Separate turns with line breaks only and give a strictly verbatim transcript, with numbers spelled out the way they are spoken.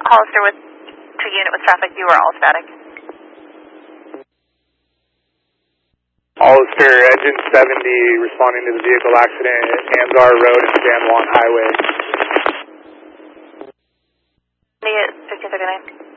Hollister with to unit with traffic, you are all static.
Hollister, engine seventy, responding to the vehicle accident at Anzar Road and San Juan Highway.
fifteen thirty-nine.